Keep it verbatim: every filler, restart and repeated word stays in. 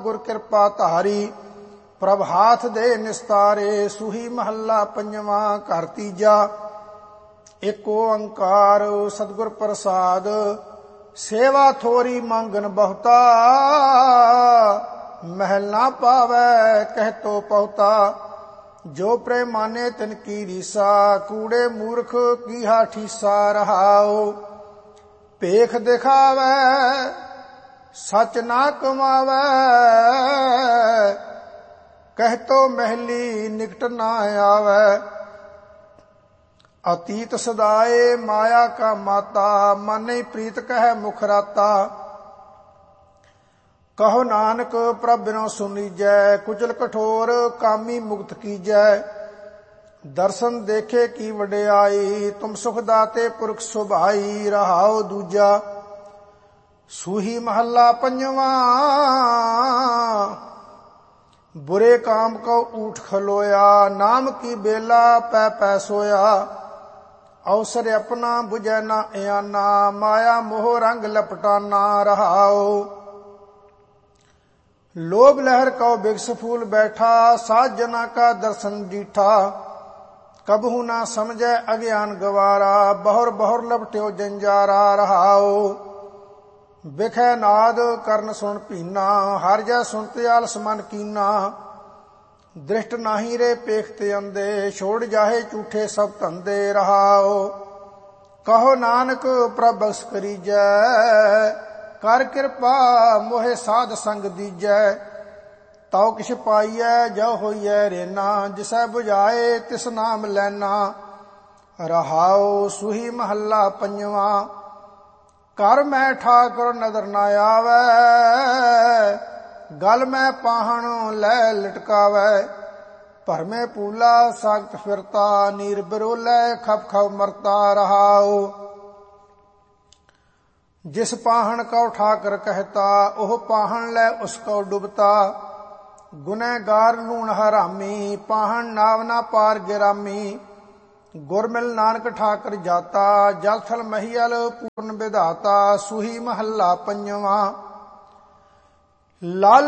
गुर कृपा धारी। प्रभ हाथ दे निस्तारे सूही महला पंजवा। घर तीजा एक ओंकार सतगुर प्रसाद। सेवा थोरी मांगन बहुता महल ना पावै कह तो पहुता। जो प्रेमाने तिनकी रीसा कूड़े मूर्ख की हा ठीसा। रहाओ पेख दिखावै सच ना कमावै कह तो महली निकट ना आवै। अतीत सदाए माया का माता माने प्रीत कह मुख राता। कहो नानक प्रभ बिनो सुनीजै कुचल कठोर कामी मुक्त कीजै। दर्शन देखे की वड्याई तुम सुख दाते पुरख सुभाई। रहाओ दूजा सूही महला पंजवा। बुरे काम को ऊठ खलोया नाम की बेला पै पै सोया। अवसर अपना बुझै ना आना माया मोह रंग लपटाना। रहाओ लोभ लहर को बिगस फूल बैठा साध जना का दर्शन डीठा। कबहू ना समझे अज्ञान गवारा बहुर बहुर लपट्यो जंजारा। रहाओ बिखै नाद करण सुन पीना हर जा सुनते आलस मन कीना। दृष्ट नाही रे पेखते अंधे छोड़ जाहे झूठे सब धंधे। रहाओ कहो नानक प्रभ बख्श करीजै कर कृपा मोहे साध संग दीजै। तौ किछ पाइयै जो होइयै रेना जिसै बुझाए तिस नाम लैना। रहाओ सूही महला पंजवा। कर मैं ठाकुर नदर ना आवै गल मैं पाहण लै लटकावै। भरमे पूला सागत फिरता नीर बिरोलै खप खप मरता। रहाओ जिस पाहन को ठाकर कहता ओह पाहन लै उसको डुबता। गुनहगार लूण हरामी पाहन नावना पार गिरामी। गुरमिल नानक ठाकर जाता जल थल महियल पूर्ण विधाता। सूही महला पंजवा। लाल